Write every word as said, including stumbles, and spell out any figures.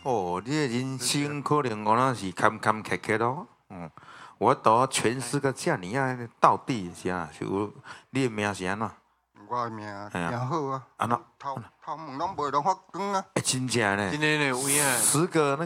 哦，你的人生可能我那是坎坎坷坷咯。嗯，我都诠释个遮尔啊，到底是啊，是有你的名是安怎？ 我的命挺好啊， 安怎？ 头头毛拢袂拢发光啊。 哎，真正呢， 今天呢，有影。 十个那